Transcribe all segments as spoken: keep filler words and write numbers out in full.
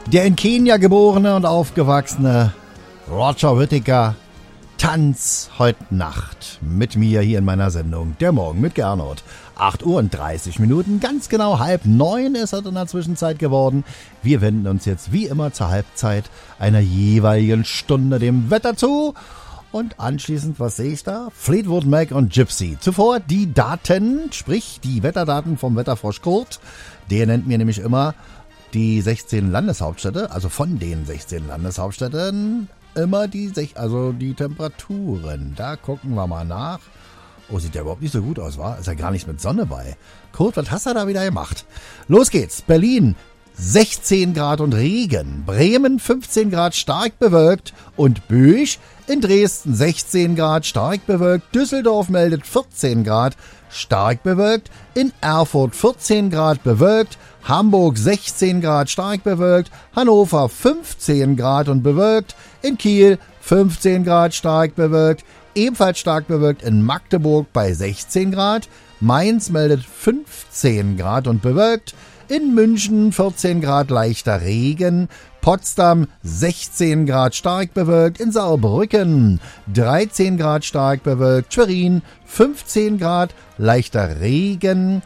Der in Kenia geborene und aufgewachsene Roger Whittaker. Tanz heute Nacht mit mir hier in meiner Sendung Der Morgen mit Gernot. acht Uhr und dreißig Minuten, ganz genau halb neun ist es in der Zwischenzeit geworden. Wir wenden uns jetzt wie immer zur Halbzeit einer jeweiligen Stunde dem Wetter zu. Und anschließend, was sehe ich da? Fleetwood Mac und Gypsy. Zuvor die Daten, sprich die Wetterdaten vom Wetterfrosch Kurt. Der nennt mir nämlich immer die sechzehn Landeshauptstädte, also von den sechzehn Landeshauptstädten, immer die, also die Temperaturen. Da gucken wir mal nach. Oh, sieht ja überhaupt nicht so gut aus, wa? Ist ja gar nicht mit Sonne bei. Kurt, was hast du da wieder gemacht? Los geht's. Berlin, sechzehn Grad und Regen. Bremen, fünfzehn Grad, stark bewölkt. Und Büch, in Dresden, sechzehn Grad, stark bewölkt. Düsseldorf meldet vierzehn Grad, stark bewölkt. In Erfurt, vierzehn Grad, bewölkt. Hamburg, sechzehn Grad, stark bewölkt. Hannover, fünfzehn Grad und bewölkt. In Kiel, fünfzehn Grad, stark bewölkt. Ebenfalls stark bewölkt in Magdeburg bei sechzehn Grad. Mainz meldet fünfzehn Grad und bewölkt. In München vierzehn Grad, leichter Regen. Potsdam sechzehn Grad, stark bewölkt. In Saarbrücken dreizehn Grad, stark bewölkt. Schwerin fünfzehn Grad, leichter Regen.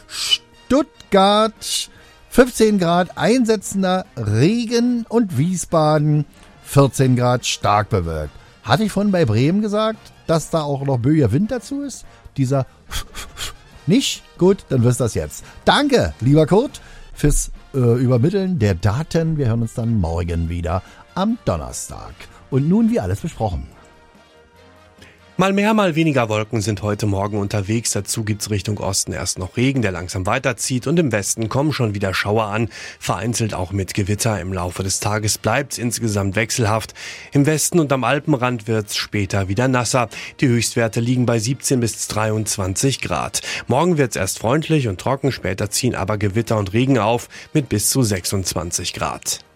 Stuttgart fünfzehn Grad, einsetzender Regen. Und Wiesbaden vierzehn Grad, stark bewölkt. Hatte ich vorhin bei Bremen gesagt, dass da auch noch böiger Wind dazu ist? Dieser nicht? Gut, dann wirst du das jetzt. Danke, lieber Kurt, fürs äh, Übermitteln der Daten. Wir hören uns dann morgen wieder am Donnerstag. Und nun wie alles besprochen. Mal mehr, mal weniger Wolken sind heute Morgen unterwegs. Dazu gibt's Richtung Osten erst noch Regen, der langsam weiterzieht. Und im Westen kommen schon wieder Schauer an. Vereinzelt auch mit Gewitter. Im Laufe des Tages bleibt's insgesamt wechselhaft. Im Westen und am Alpenrand wird's später wieder nasser. Die Höchstwerte liegen bei siebzehn bis dreiundzwanzig Grad. Morgen wird's erst freundlich und trocken. Später ziehen aber Gewitter und Regen auf mit bis zu sechsundzwanzig Grad.